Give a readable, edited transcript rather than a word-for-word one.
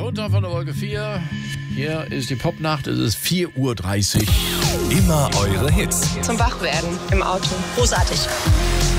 Runter von der Wolke 4. Hier ist die Popnacht, es ist 4:30 Uhr. Immer eure Hits. Zum Wachwerden im Auto. Großartig.